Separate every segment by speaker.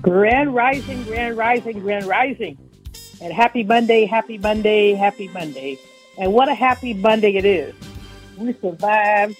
Speaker 1: Grand Rising, Grand Rising, Grand Rising. And happy Monday, happy Monday, happy Monday. And what a happy Monday it is. We survived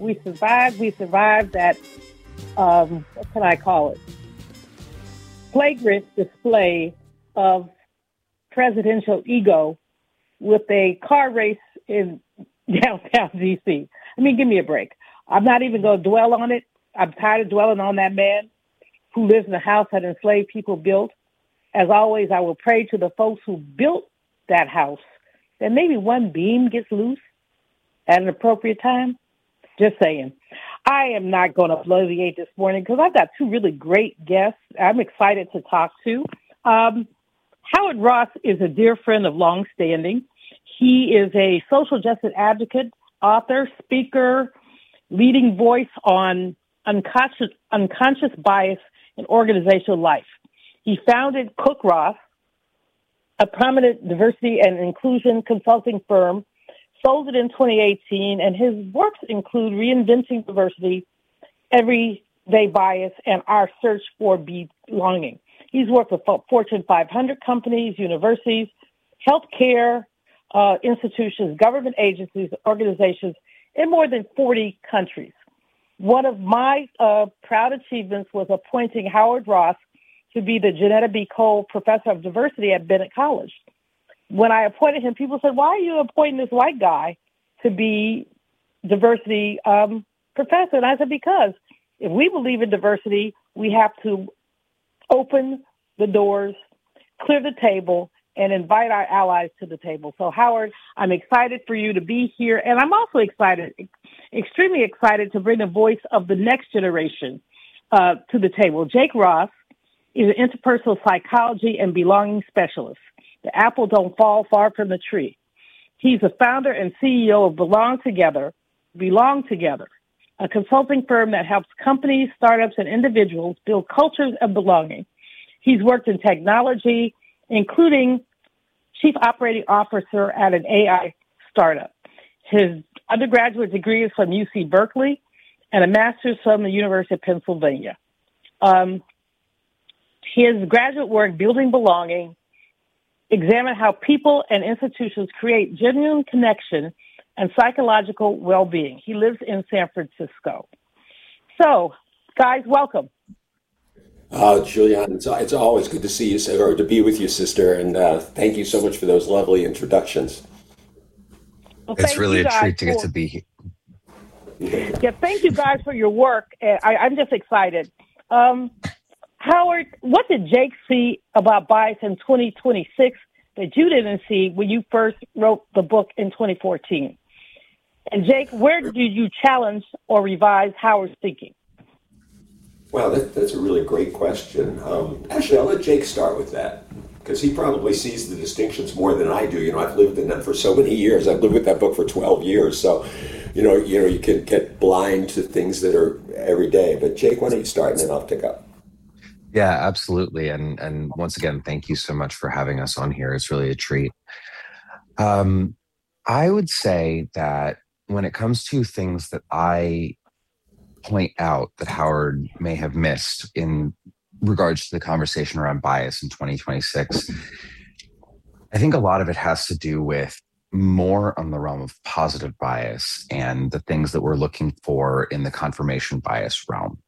Speaker 1: that, what can I call it? Flagrant display of presidential ego with a car race in downtown D.C. I mean, give me a break. I'm not even going to dwell on it. I'm tired of dwelling on that man who lives in a house that enslaved people built. As always, I will pray to the folks who built that house that maybe one beam gets loose at an appropriate time. Just saying. I am not going to bloviate this morning because I've got two really great guests I'm excited to talk to. Howard Ross is a dear friend of long standing. He is a social justice advocate, author, speaker, leading voice on unconscious bias in organizational life. He founded Cook Ross, a prominent diversity and inclusion consulting firm, sold it in 2018, and his works include Reinventing Diversity, Everyday Bias, and Our Search for Belonging. He's worked with Fortune 500 companies, universities, healthcare institutions, government agencies, organizations in more than 40 countries. One of my proud achievements was appointing Howard Ross to be the Janetta B. Cole Professor of Diversity at Bennett College. When I appointed him, people said, why are you appointing this white guy to be diversity professor? And I said, because if we believe in diversity, we have to open the doors, clear the table, and invite our allies to the table. So, Howard, I'm excited for you to be here. And I'm also extremely excited to bring the voice of the next generation to the table. Jake Ross is an interpersonal psychology and belonging specialist. The apple don't fall far from the tree. He's the founder and CEO of Belong Together, a consulting firm that helps companies, startups, and individuals build cultures of belonging. He's worked in technology, including chief operating officer at an AI startup. His undergraduate degree is from UC Berkeley and a master's from the University of Pennsylvania. His graduate work, Building Belonging, examine how people and institutions create genuine connection and psychological well-being. He lives in San Francisco. So, guys, welcome.
Speaker 2: Julianne, it's always good to see you, or to be with you, sister, and thank you so much for those lovely introductions.
Speaker 1: Well,
Speaker 3: it's really a treat to get to be
Speaker 1: here. Yeah, thank you guys for your work. I'm just excited. Howard, what did Jake see about bias in 2026 that you didn't see when you first wrote the book in 2014? And Jake, where did you challenge or revise Howard's thinking?
Speaker 2: Well, that's a really great question. Actually, I'll let Jake start with that because he probably sees the distinctions more than I do. You know, I've lived in them for so many years. I've lived with that book for 12 years. So, you can get blind to things that are every day. But Jake, why don't you start and then I'll pick up.
Speaker 3: Yeah, absolutely. And once again, thank you so much for having us on here. It's really a treat. I would say that when it comes to things that I point out that Howard may have missed in regards to the conversation around bias in 2026, I think a lot of it has to do with more on the realm of positive bias and the things that we're looking for in the confirmation bias realm.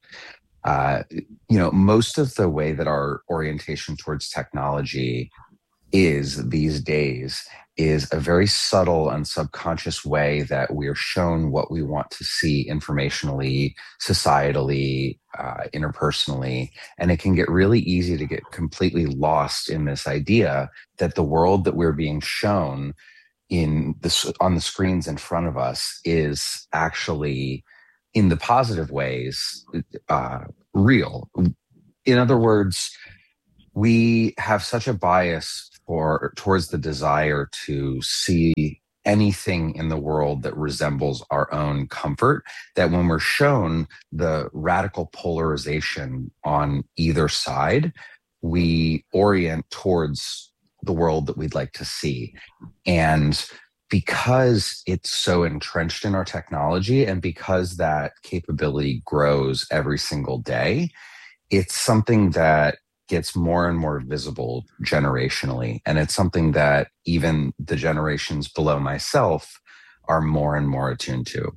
Speaker 3: Most of the way that our orientation towards technology is these days is a very subtle and subconscious way that we're shown what we want to see informationally, societally, interpersonally. And it can get really easy to get completely lost in this idea that the world that we're being shown on the screens in front of us is actually, in the positive ways, real. In other words, we have such a bias towards the desire to see anything in the world that resembles our own comfort, that when we're shown the radical polarization on either side, we orient towards the world that we'd like to see. And because it's so entrenched in our technology and because that capability grows every single day, it's something that gets more and more visible generationally. And it's something that even the generations below myself are more and more attuned to.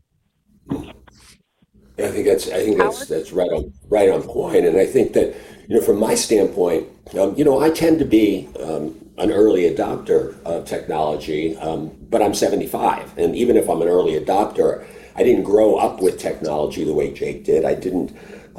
Speaker 2: I think that's right on point. And I think that, from my standpoint, I tend to be an early adopter of technology, but I'm 75, and even if I'm an early adopter, I didn't grow up with technology the way Jake did. I didn't.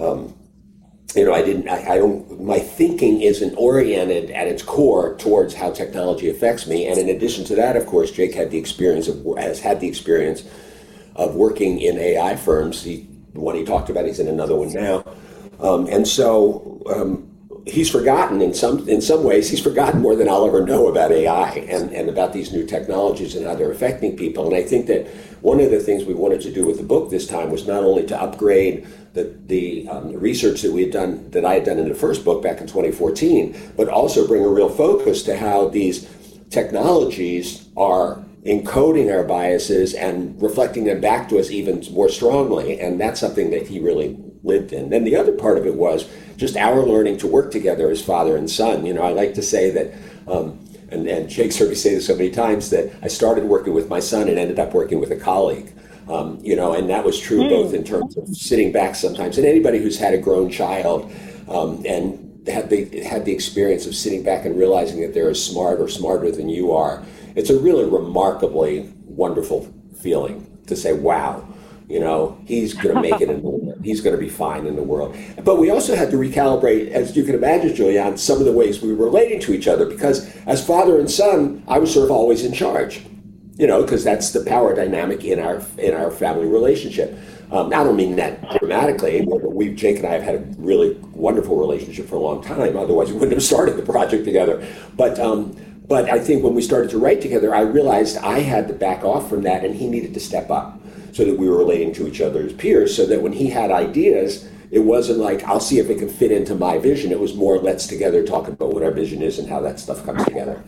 Speaker 2: I don't. My thinking isn't oriented at its core towards how technology affects me. And in addition to that, of course, Jake has had the experience of working in AI firms. The one he talked about, he's in another one now, and so he's forgotten in some ways. He's forgotten more than I'll ever know about AI and about these new technologies and how they're affecting people. And I think that one of the things we wanted to do with the book this time was not only to upgrade the research that I had done in the first book back in 2014, but also bring a real focus to how these technologies are encoding our biases and reflecting them back to us even more strongly. And that's something that he really lived in. Then the other part of it was just our learning to work together as father and son. I like to say that, and Jake's heard me say this so many times, that I started working with my son and ended up working with a colleague. And that was true both in terms of sitting back sometimes, and anybody who's had a grown child and had the experience of sitting back and realizing that they're as smart or smarter than you are. It's a really remarkably wonderful feeling to say, wow, he's going to make it in the world. He's going to be fine in the world. But we also had to recalibrate, as you can imagine, Julianne, some of the ways we were relating to each other, because as father and son, I was sort of always in charge, because that's the power dynamic in our family relationship. I don't mean that dramatically. Jake and I have had a really wonderful relationship for a long time. Otherwise, we wouldn't have started the project together. But I think when we started to write together, I realized I had to back off from that, and he needed to step up so that we were relating to each other as peers, so that when he had ideas, it wasn't like, I'll see if it can fit into my vision. It was more, let's together talk about what our vision is and how that stuff comes together.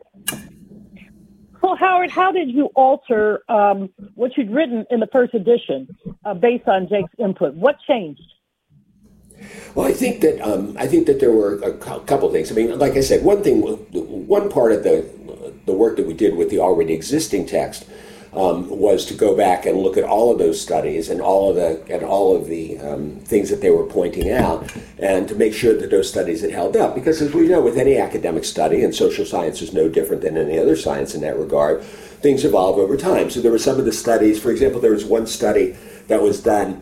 Speaker 1: Well, Howard, how did you alter what you'd written in the first edition based on Jake's input? What changed?
Speaker 2: Well, I think that there were a couple things. I mean, like I said, one part of the work that we did with the already existing text was to go back and look at all of those studies and all of the things that they were pointing out, and to make sure that those studies had held up. Because as we know, with any academic study, and social science is no different than any other science in that regard, things evolve over time. So there were some of the studies. For example, there was one study that was done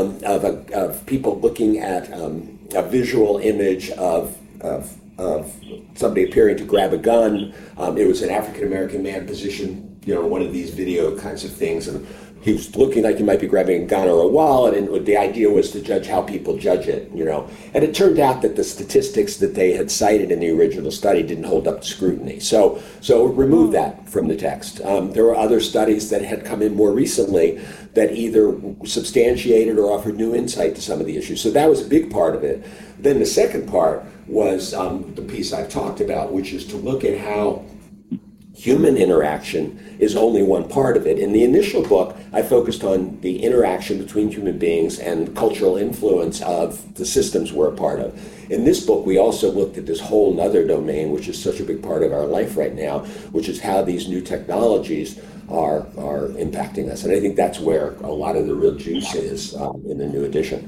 Speaker 2: of people looking at a visual image of somebody appearing to grab a gun. It was an African American man positioned, one of these video kinds of things, and he was looking like he might be grabbing a gun or a wallet, and the idea was to judge how people judge it, And it turned out that the statistics that they had cited in the original study didn't hold up to scrutiny. So remove that from the text. There were other studies that had come in more recently that either substantiated or offered new insight to some of the issues. So that was a big part of it. Then the second part was the piece I've talked about, which is to look at how human interaction is only one part of it. In the initial book, I focused on the interaction between human beings and cultural influence of the systems we're a part of. In this book, we also looked at this whole other domain, which is such a big part of our life right now, which is how these new technologies are impacting us. And I think that's where a lot of the real juice is in the new edition.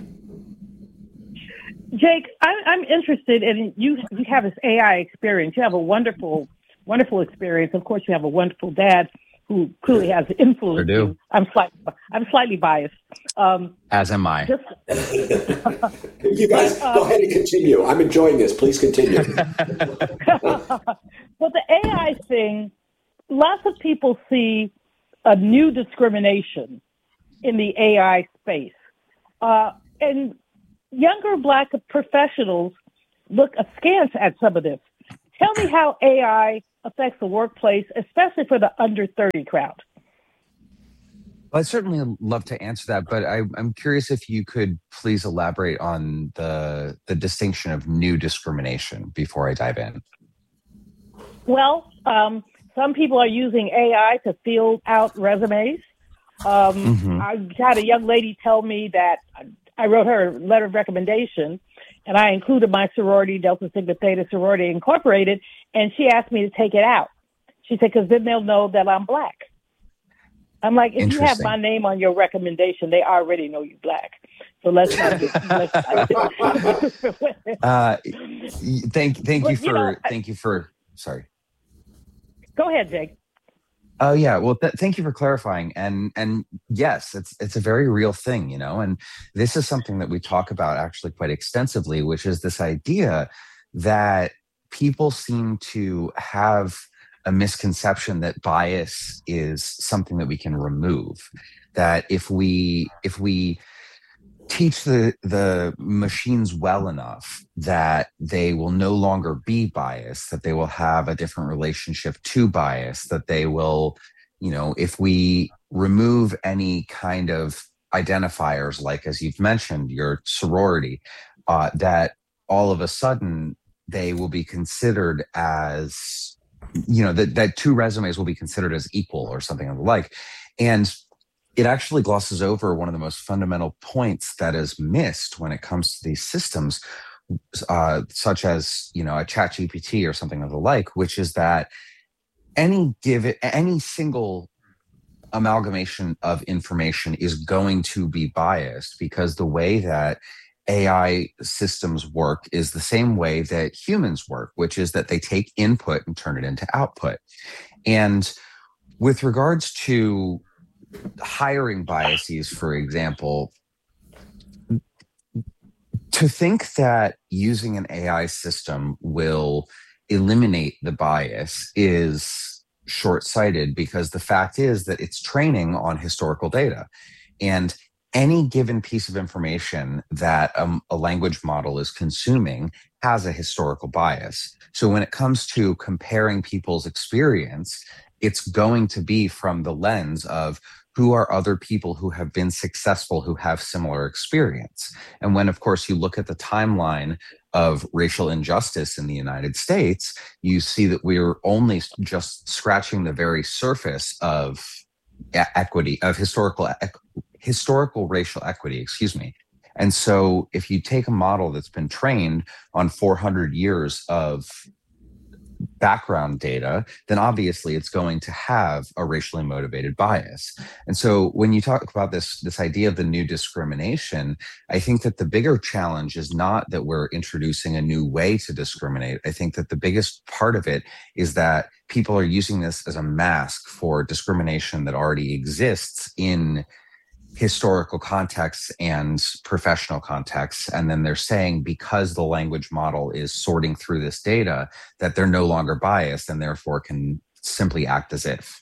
Speaker 1: Jake, I'm interested in, you have this AI experience. You have a wonderful experience. Of course, you have a wonderful dad who clearly has influenced you. I'm slightly biased.
Speaker 3: As am I.
Speaker 2: You guys, go ahead and continue. I'm enjoying this. Please continue.
Speaker 1: But the AI thing, lots of people see a new discrimination in the AI space. And younger Black professionals look askance at some of this. Tell me how AI affects the workplace, especially for the under 30 crowd.
Speaker 3: Well, I'd certainly love to answer that, but I'm curious if you could please elaborate on the distinction of new discrimination before I dive in.
Speaker 1: Well, some people are using AI to fill out resumes. I had a young lady tell me that I wrote her a letter of recommendation, and I included my sorority, Delta Sigma Theta Sorority Incorporated, and she asked me to take it out. She said, because then they'll know that I'm Black. I'm like, if you have my name on your recommendation, they already know you're Black. So let's not get.
Speaker 3: Thank you for. Sorry.
Speaker 1: Go ahead, Jake.
Speaker 3: Oh yeah, well, thank you for clarifying. And yes, it's a very real thing, you know. And this is something that we talk about actually quite extensively, which is this idea that people seem to have a misconception that bias is something that we can remove. That if we teach the machines well enough that they will no longer be biased, that they will have a different relationship to bias, that they will, you know, if we remove any kind of identifiers, like, as you've mentioned, your sorority, that all of a sudden they will be considered as, you know, that two resumes will be considered as equal or something of the like. And it actually glosses over one of the most fundamental points that is missed when it comes to these systems, such as, you know, a ChatGPT or something of the like, which is that any single amalgamation of information is going to be biased, because the way that AI systems work is the same way that humans work, which is that they take input and turn it into output. And with regards to hiring biases, for example, to think that using an AI system will eliminate the bias is short-sighted, because the fact is that it's training on historical data. And any given piece of information that a language model is consuming has a historical bias. So when it comes to comparing people's experience, it's going to be from the lens of who are other people who have been successful, who have similar experience. And when, of course, you look at the timeline of racial injustice in the United States, you see that we're only just scratching the very surface of equity, of historical racial equity, excuse me. And so if you take a model that's been trained on 400 years of background data, then obviously it's going to have a racially motivated bias. And so when you talk about this idea of the new discrimination, I think that the bigger challenge is not that we're introducing a new way to discriminate. I think that the biggest part of it is that people are using this as a mask for discrimination that already exists in historical contexts and professional contexts. And then they're saying, because the language model is sorting through this data, that they're no longer biased and therefore can simply act as if.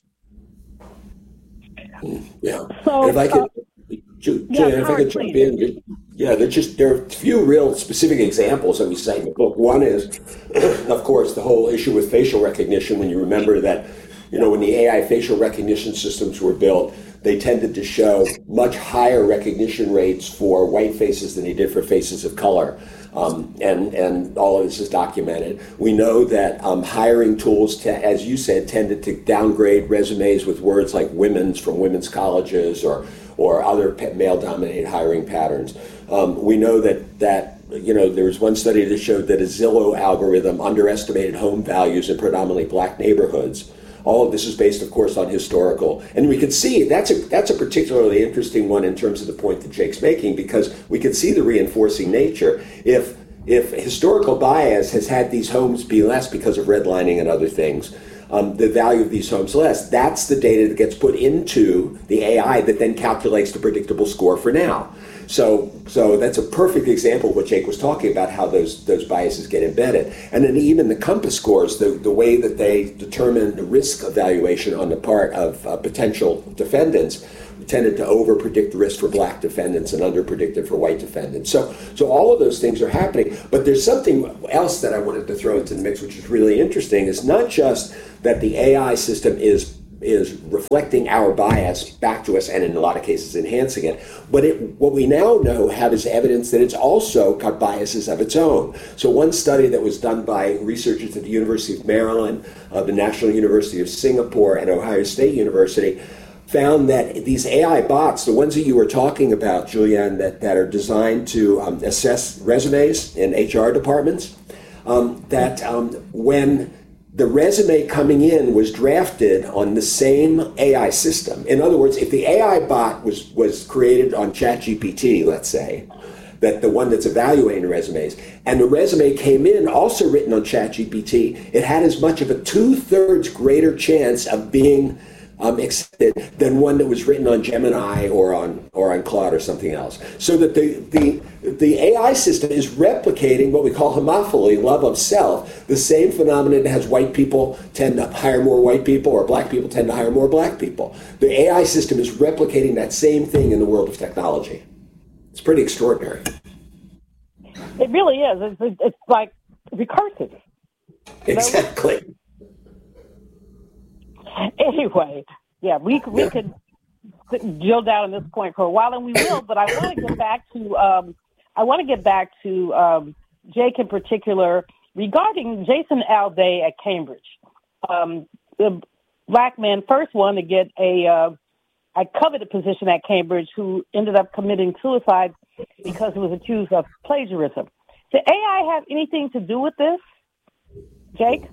Speaker 2: Yeah. So, if I could, if I could jump in, there are a few real specific examples that we cite in the book. One is, of course, the whole issue with facial recognition. When you remember that, you know, when the AI facial recognition systems were built, they tended to show much higher recognition rates for white faces than they did for faces of color. And all of this is documented. We know that hiring tools, as you said, tended to downgrade resumes with words like women's from women's colleges or other male-dominated hiring patterns. We know that you know, there was one study that showed that a Zillow algorithm underestimated home values in predominantly Black neighborhoods. All of this is based, of course, on historical. And we can see that's a particularly interesting one in terms of the point that Jake's making, because we can see the reinforcing nature. If historical bias has had these homes be less because of redlining and other things, the value of these homes less, that's the data that gets put into the AI that then calculates the predictable score for now. So that's a perfect example of what Jake was talking about, how those biases get embedded. And then even the Compass scores, the way that they determine the risk evaluation on the part of potential defendants, tended to over-predict the risk for Black defendants and under-predict it for white defendants. So all of those things are happening. But there's something else that I wanted to throw into the mix, which is really interesting. It's not just that the AI system is reflecting our bias back to us and in a lot of cases enhancing it, but what we now have is evidence that it's also got biases of its own. So one study that was done by researchers at the University of Maryland, the National University of Singapore, and Ohio State University found that these AI bots, the ones that you were talking about, Julianne, that are designed to assess resumes in HR departments, when the resume coming in was drafted on the same AI system. In other words, if the AI bot was created on ChatGPT, let's say, that the one that's evaluating resumes, and the resume came in also written on ChatGPT, it had as much of a 2/3 greater chance of being accepted than one that was written on Gemini or on Claude or something else. So that the AI system is replicating what we call homophily, love of self, the same phenomenon that has white people tend to hire more white people or black people tend to hire more black people. The AI system is replicating that same thing in the world of technology. It's pretty extraordinary.
Speaker 1: It really is. It's like recursive.
Speaker 2: Exactly.
Speaker 1: Anyway, yeah, we could drill down on this point for a while, and we will. But I want to get back to Jake in particular regarding Jason Alday at Cambridge, the black man, first one to get a coveted position at Cambridge, who ended up committing suicide because he was accused of plagiarism. Did AI have anything to do with this, Jake?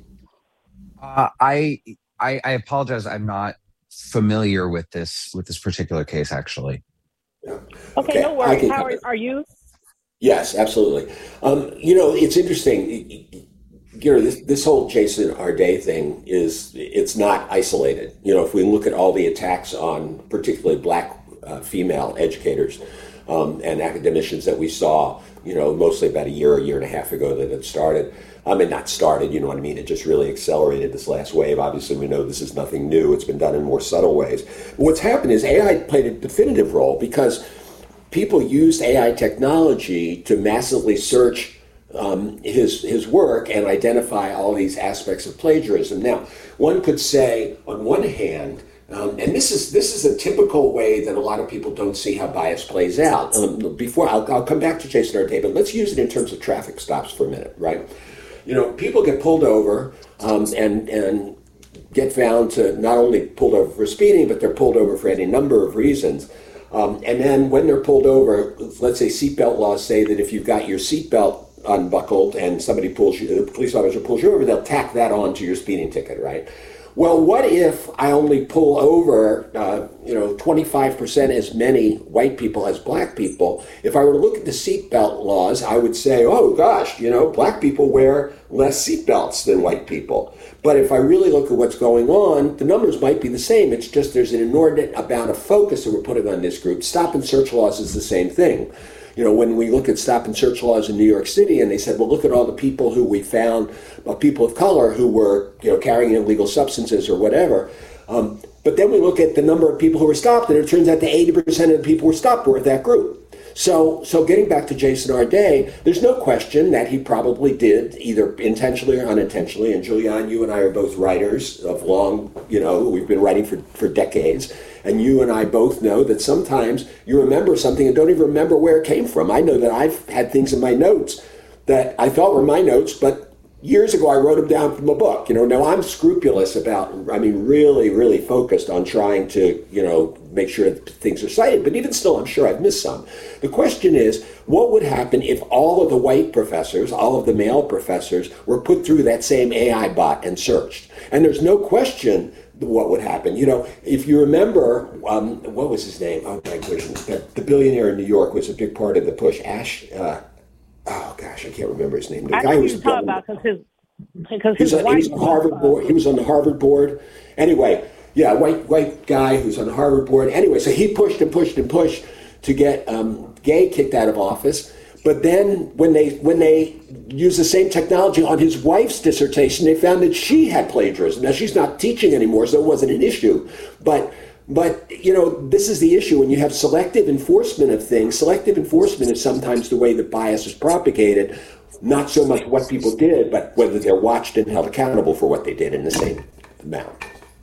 Speaker 3: I apologize. I'm not familiar with this particular case, actually.
Speaker 1: Okay, no worries. Howard, are you?
Speaker 2: Yes, absolutely. It's interesting. This whole Jason Arday thing it's not isolated. If we look at all the attacks on particularly black female educators and academicians that we saw, mostly about a year and a half ago that it started. Not started, you know what I mean? It just really accelerated this last wave. Obviously, we know this is nothing new. It's been done in more subtle ways. But what's happened is AI played a definitive role because people used AI technology to massively search his work and identify all these aspects of plagiarism. Now, one could say, on one hand, and this is a typical way that a lot of people don't see how bias plays out. Before I'll come back to Jason Arday, but let's use it in terms of traffic stops for a minute, right? People get pulled over and get found to not only pulled over for speeding, but they're pulled over for any number of reasons. And then when they're pulled over, let's say seatbelt laws say that if you've got your seatbelt unbuckled and somebody the police officer pulls you over, they'll tack that on to your speeding ticket, right? Well, what if I only pull over, 25% as many white people as black people? If I were to look at the seatbelt laws, I would say, oh gosh, black people wear less seatbelts than white people. But if I really look at what's going on, the numbers might be the same. It's just there's an inordinate amount of focus that we're putting on this group. Stop and search laws is the same thing. When we look at stop and search laws in New York City, and they said, well, look at all the people who we found, people of color who were, carrying illegal substances or whatever. But then we look at the number of people who were stopped, and it turns out that 80% of the people who were stopped were that group. So getting back to Jason Arday, there's no question that he probably did, either intentionally or unintentionally. And Julianne, you and I are both writers of long, we've been writing for decades. And you and I both know that sometimes you remember something and don't even remember where it came from. I know that I've had things in my notes that I thought were my notes, but years ago I wrote them down from a book. Now I'm scrupulous about, really, really focused on trying to, make sure that things are cited. But even still, I'm sure I've missed some. The question is, what would happen if all of the white professors, all of the male professors were put through that same AI bot and searched? And there's no question what would happen. If you remember, what was his name? Oh my goodness, the billionaire in New York was a big part of the push. I can't remember his name. The guy who was talking about because he was on Harvard board. He was on the Harvard board. Anyway, yeah, white guy who's on the Harvard board. Anyway, so he pushed to get Gay kicked out of office. But then when they used the same technology on his wife's dissertation, they found that she had plagiarism. Now, she's not teaching anymore, so it wasn't an issue. But this is the issue. When you have selective enforcement of things, selective enforcement is sometimes the way that bias is propagated, not so much what people did, but whether they're watched and held accountable for what they did in the same amount.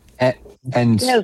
Speaker 3: And
Speaker 1: yes,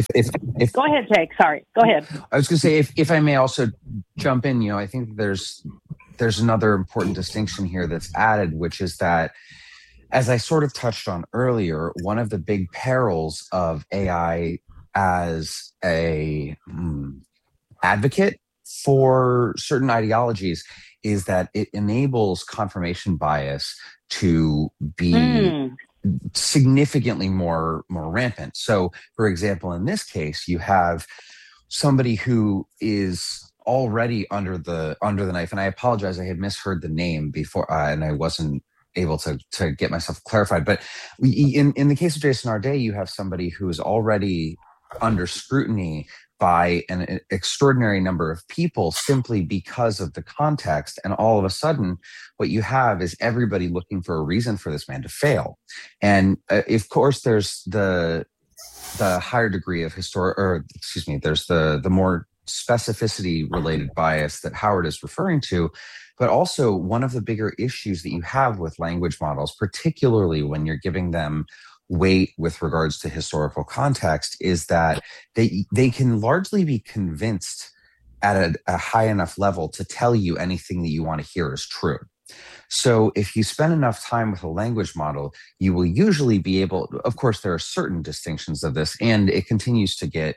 Speaker 1: if go ahead, Jake. Sorry, go ahead.
Speaker 3: I was going to say, if I may also jump in, I think there's another important distinction here that's added, which is that, as I sort of touched on earlier, one of the big perils of AI as a advocate for certain ideologies is that it enables confirmation bias to be significantly more rampant. So, for example, in this case, you have somebody who is already under the knife, and I apologize, I had misheard the name before, and I wasn't able to get myself clarified. But in the case of Jason Arday, you have somebody who is already under scrutiny by an extraordinary number of people simply because of the context. And all of a sudden, what you have is everybody looking for a reason for this man to fail. And of course, there's the higher degree of there's the more specificity related bias that Howard is referring to. But also, one of the bigger issues that you have with language models, particularly when you're giving them weight with regards to historical context, is that they can largely be convinced at a high enough level to tell you anything that you want to hear is true. So if you spend enough time with a language model, you will usually be able, of course, there are certain distinctions of this, and it continues to get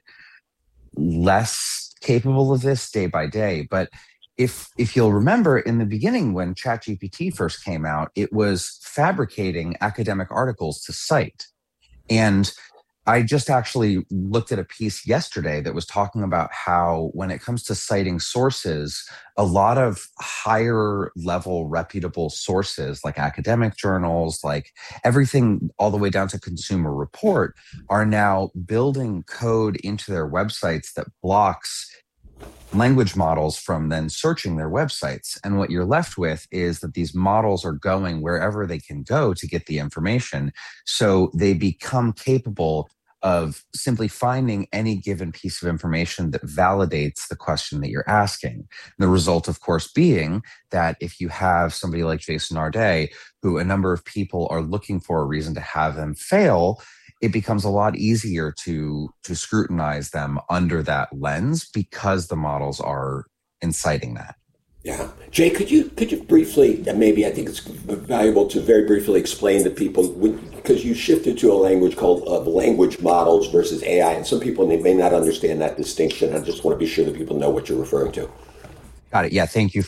Speaker 3: less capable of this day by day. But if you'll remember, in the beginning, when ChatGPT first came out, it was fabricating academic articles to cite. And I just actually looked at a piece yesterday that was talking about how when it comes to citing sources, a lot of higher level reputable sources like academic journals, like everything all the way down to Consumer Report, are now building code into their websites that blocks language models from then searching their websites. And what you're left with is that these models are going wherever they can go to get the information. So they become capable of simply finding any given piece of information that validates the question that you're asking. The result, of course, being that if you have somebody like Jason Arday, who a number of people are looking for a reason to have them fail, it becomes a lot easier to scrutinize them under that lens because the models are inciting that.
Speaker 2: Yeah. Jay, could you briefly, and maybe I think it's valuable to very briefly explain to people, because you shifted to a language called language models versus AI, and some people may not understand that distinction. I just want to be sure that people know what you're referring to.
Speaker 3: Got it. Yeah. Thank you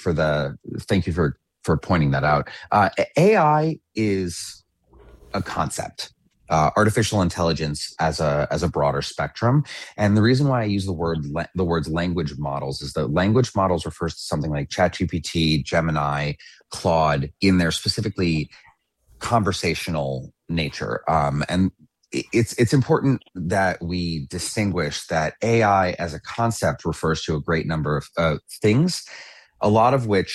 Speaker 3: for pointing that out. AI is a concept. Artificial intelligence as a broader spectrum, and the reason why I use the words language models is that language models refers to something like ChatGPT, Gemini, Claude in their specifically conversational nature. And it's important that we distinguish that AI as a concept refers to a great number of things, a lot of which